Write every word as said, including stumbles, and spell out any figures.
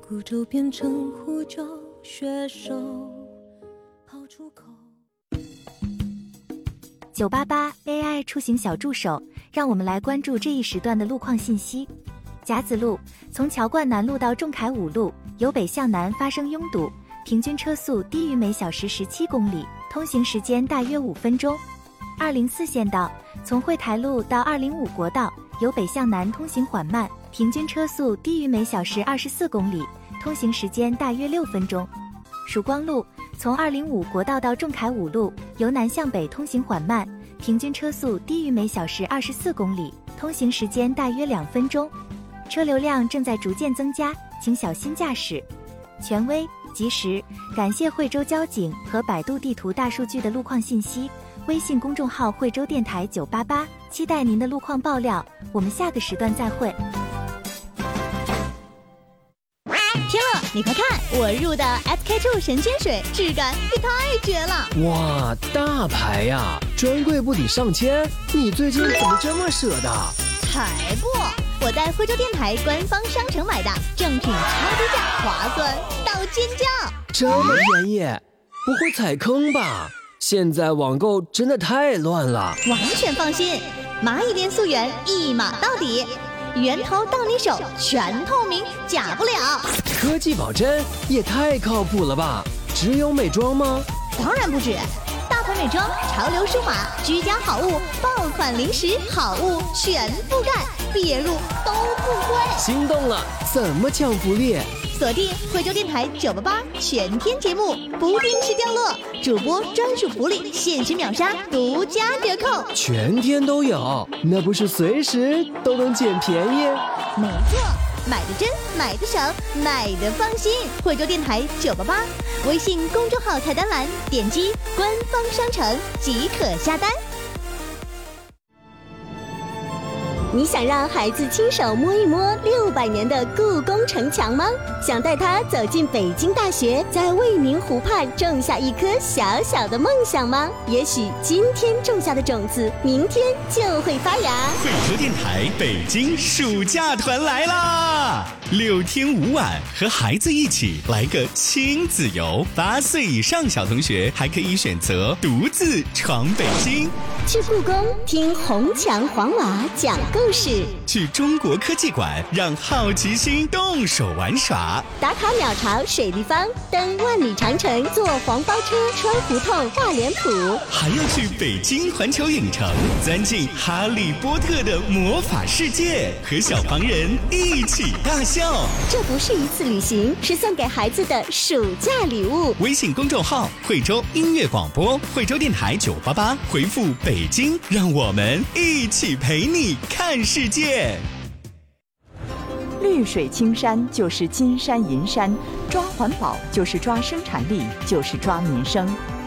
孤舟变成湖舟，雪手抛出口。 九八八 A I 出行小助手，让我们来关注这一时段的路况信息。甲子路从桥冠南路到仲恺五路，由北向南发生拥堵，平均车速低于每小时十七公里，通行时间大约五分钟。二零四县道从惠台路到二零五国道，由北向南通行缓慢，平均车速低于每小时二十四公里，通行时间大约六分钟。曙光路从二零五国道到仲恺五路，由南向北通行缓慢，平均车速低于每小时二十四公里，通行时间大约两分钟。车流量正在逐渐增加，请小心驾驶。权威、及时，感谢惠州交警和百度地图大数据的路况信息。微信公众号惠州电台九八八，期待您的路况爆料。我们下个时段再会。 天乐，你快看，我入的 S K two 神仙水，质感也太绝了！ 哇，大牌呀，专柜不抵上千，你最近怎么这么舍得？ 才不！我在惠州电台官方商城买的，正品超低价，划算到尖叫！ 这么便宜，不会踩坑吧？现在网购真的太乱了。 完全放心，蚂蚁店溯源一码到底，源头到你手，全透明，假不了。 科技保真也太靠谱了吧？只有美妆吗？ 当然不止，大牌美妆、潮流舒码、居家好物、爆款零食好物全覆盖，毕业路都不亏。 心动了，怎么抢福利？ 锁定惠州电台九八八全天节目，不定时掉落，主播专属福利，限时秒杀，独家折扣， 全天都有，那不是随时都能捡便宜？ 没错，买的真，买的省，买的放心。惠州电台九八八，微信公众号菜单栏点击官方商城即可下单。 你想让孩子亲手摸一摸六百年的故宫城墙吗？想带他走进北京大学，在未名湖畔种下一颗小小的梦想吗？也许今天种下的种子，明天就会发芽。 惠州电台北京暑假团来啦！六天五晚，和孩子一起来个亲子游。八岁以上小同学还可以选择独自闯北京。 去故宫听红墙黄瓦讲故事， 去中国科技馆让好奇心动手玩耍， 打卡鸟巢水立方，登万里长城，坐黄包车穿胡同画脸谱， 还要去北京环球影城，钻进哈利波特的魔法世界，和小黄人一起大笑。 这不是一次旅行，是送给孩子的暑假礼物。 微信公众号惠州音乐广播，惠州电台九八八，回复北京，让我们一起陪你看世界。 绿水青山就是金山银山，抓环保就是抓生产力，就是抓民生。